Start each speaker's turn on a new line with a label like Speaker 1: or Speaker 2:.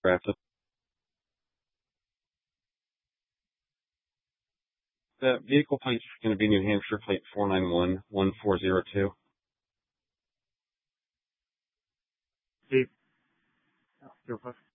Speaker 1: drafted. The vehicle plate is going to be New Hampshire plate 4911402.
Speaker 2: Steve, your question.